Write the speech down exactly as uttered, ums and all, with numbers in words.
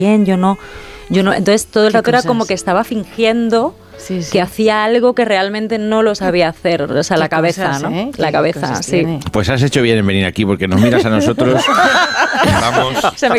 bien, yo no, yo no. Entonces todo el rato era como que estaba fingiendo sí, sí. que hacía algo que realmente no lo sabía hacer, o sea, la cabeza, cosas, ¿no? ¿eh? La cabeza, sí. Tiene? Pues has hecho bien en venir aquí porque nos miras a nosotros. Vamos. Se me